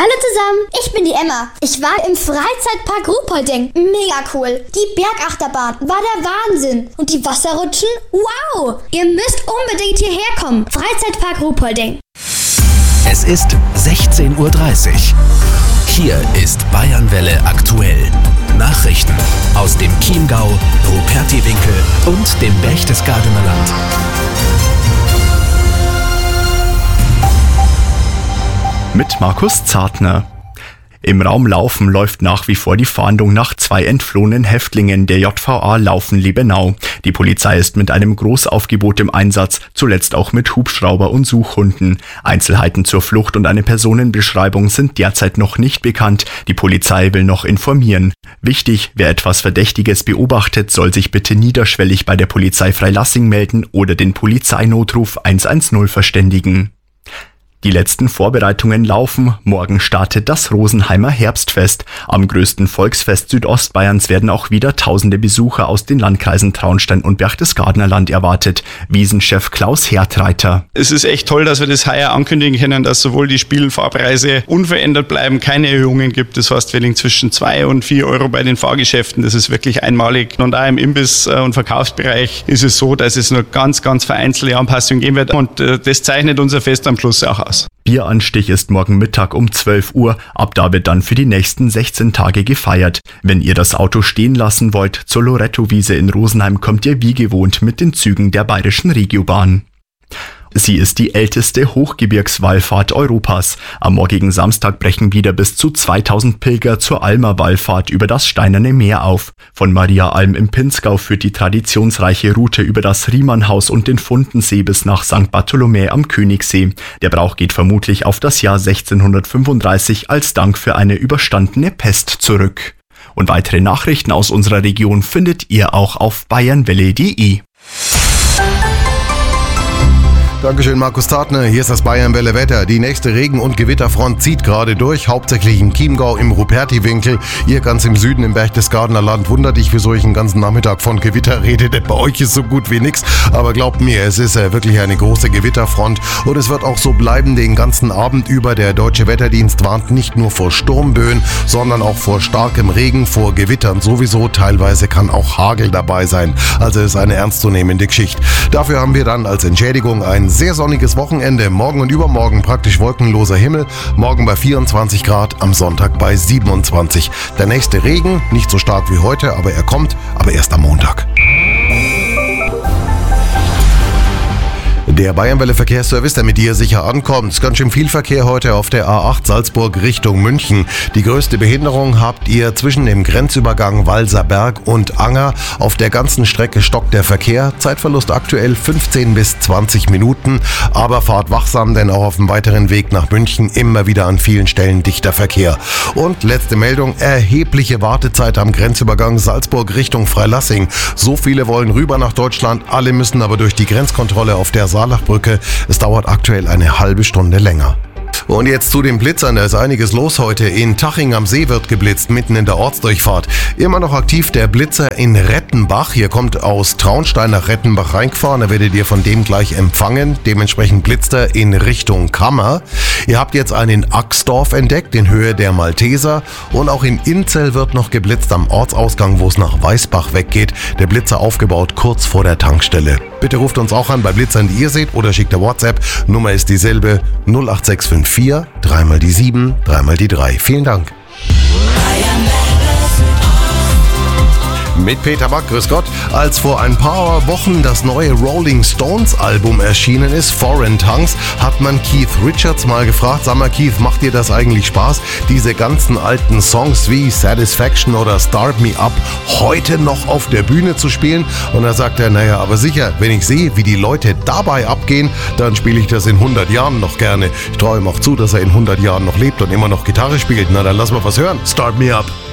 Hallo zusammen, ich bin die Emma. Ich war im Freizeitpark Ruhpolding. Mega cool. Die Bergachterbahn war der Wahnsinn. Und die Wasserrutschen? Wow! Ihr müsst unbedingt hierher kommen. Freizeitpark Ruhpolding. Es ist 16:30 Uhr. Hier ist Bayernwelle aktuell. Nachrichten aus dem Chiemgau, Rupertiwinkel und dem Berchtesgadener Land. Mit Markus Zartner. Im Raum Laufen läuft nach wie vor die Fahndung nach 2 entflohenen Häftlingen der JVA Laufen-Liebenau. Die Polizei ist mit einem Großaufgebot im Einsatz, zuletzt auch mit Hubschrauber und Suchhunden. Einzelheiten zur Flucht und eine Personenbeschreibung sind derzeit noch nicht bekannt. Die Polizei will noch informieren. Wichtig, wer etwas Verdächtiges beobachtet, soll sich bitte niederschwellig bei der Polizei Freilassing melden oder den Polizeinotruf 110 verständigen. Die letzten Vorbereitungen laufen. Morgen startet das Rosenheimer Herbstfest. Am größten Volksfest Südostbayerns werden auch wieder tausende Besucher aus den Landkreisen Traunstein und Berchtesgadener Land erwartet. Wiesenchef Klaus Hertreiter. Es ist echt toll, dass wir das heuer ankündigen können, dass sowohl die Spielfahrpreise unverändert bleiben, keine Erhöhungen gibt. Das heißt, wir liegen zwischen 2 und 4 Euro bei den Fahrgeschäften. Das ist wirklich einmalig. Und auch im Imbiss- und Verkaufsbereich ist es so, dass es nur ganz vereinzelte Anpassungen geben wird. Und das zeichnet unser Fest am Schluss auch aus. Bieranstich ist morgen Mittag um 12 Uhr. Ab da wird dann für die nächsten 16 Tage gefeiert. Wenn ihr das Auto stehen lassen wollt, zur Lorettowiese in Rosenheim kommt ihr wie gewohnt mit den Zügen der Bayerischen Regiobahn. Sie ist die älteste Hochgebirgswallfahrt Europas. Am morgigen Samstag brechen wieder bis zu 2000 Pilger zur Almer-Wallfahrt über das Steinerne Meer auf. Von Mariaalm im Pinzgau führt die traditionsreiche Route über das Riemannhaus und den Fundensee bis nach St. Bartholomä am Königssee. Der Brauch geht vermutlich auf das Jahr 1635 als Dank für eine überstandene Pest zurück. Und weitere Nachrichten aus unserer Region findet ihr auch auf bayernwelle.de. Dankeschön, Markus Zartner. Hier ist das Bayernwelle Wetter. Die nächste Regen- und Gewitterfront zieht gerade durch, hauptsächlich im Chiemgau, im Rupertiwinkel. Ihr ganz im Süden im Berchtesgadener Land wundert dich, wieso ich einen ganzen Nachmittag von Gewitter rede. Denn bei euch ist so gut wie nix. Aber glaubt mir, es ist wirklich eine große Gewitterfront. Und es wird auch so bleiben den ganzen Abend über. Der Deutsche Wetterdienst warnt nicht nur vor Sturmböen, sondern auch vor starkem Regen, vor Gewittern sowieso. Teilweise kann auch Hagel dabei sein. Also ist eine ernstzunehmende Geschichte. Dafür haben wir dann als Entschädigung ein sehr sonniges Wochenende. Morgen und übermorgen praktisch wolkenloser Himmel. Morgen bei 24 Grad, am Sonntag bei 27. Der nächste Regen, nicht so stark wie heute, aber er kommt, aber erst am Montag. Der Bayernwelle Verkehrsservice, der mit dir sicher ankommt. Es ist ganz schön viel Verkehr heute auf der A8 Salzburg Richtung München. Die größte Behinderung habt ihr zwischen dem Grenzübergang Walserberg und Anger. Auf der ganzen Strecke stockt der Verkehr. Zeitverlust aktuell 15 bis 20 Minuten. Aber fahrt wachsam, denn auch auf dem weiteren Weg nach München immer wieder an vielen Stellen dichter Verkehr. Und letzte Meldung, erhebliche Wartezeit am Grenzübergang Salzburg Richtung Freilassing. So viele wollen rüber nach Deutschland, alle müssen aber durch die Grenzkontrolle auf der Saarlachbrücke. Es dauert aktuell eine halbe Stunde länger. Und jetzt zu den Blitzern, da ist einiges los heute. In Taching am See wird geblitzt, mitten in der Ortsdurchfahrt. Immer noch aktiv der Blitzer in Rettenbach. Hier kommt aus Traunstein nach Rettenbach reingefahren, da werdet ihr von dem gleich empfangen. Dementsprechend blitzt er in Richtung Kammer. Ihr habt jetzt einen Axdorf entdeckt, in Höhe der Malteser. Und auch in Inzell wird noch geblitzt am Ortsausgang, wo es nach Weißbach weggeht. Der Blitzer aufgebaut kurz vor der Tankstelle. Bitte ruft uns auch an bei Blitzern, die ihr seht, oder schickt eine WhatsApp. Nummer ist dieselbe, 08654 3 mal die 7, 3 mal die 3. Vielen Dank. Mit Peter Back, grüß Gott. Als vor ein paar Wochen das neue Rolling Stones Album erschienen ist, Foreign Tongues, hat man Keith Richards mal gefragt, sag mal Keith, macht dir das eigentlich Spaß, diese ganzen alten Songs wie Satisfaction oder Start Me Up heute noch auf der Bühne zu spielen? Und da sagt er, naja, aber sicher, wenn ich sehe, wie die Leute dabei abgehen, dann spiele ich das in 100 Jahren noch gerne. Ich traue ihm auch zu, dass er in 100 Jahren noch lebt und immer noch Gitarre spielt. Na, dann lass mal was hören. Start Me Up.